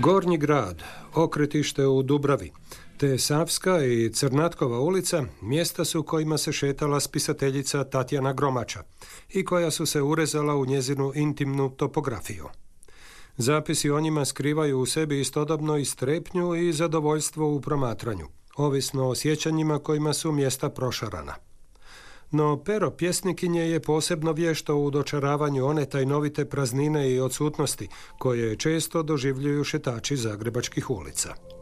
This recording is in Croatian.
Gornji grad, okretište u Dubravi, te Savska i Crnatkova ulica mjesta su kojima se šetala spisateljica Tatjana Gromača i koja su se urezala u njezinu intimnu topografiju. Zapisi o njima skrivaju u sebi istodobno i strepnju i zadovoljstvo u promatranju, ovisno o sjećanjima kojima su mjesta prošarana. No pero pjesnikinje je posebno vješto u dočaravanju one tajnovite praznine i odsutnosti koje često doživljuju šetači zagrebačkih ulica.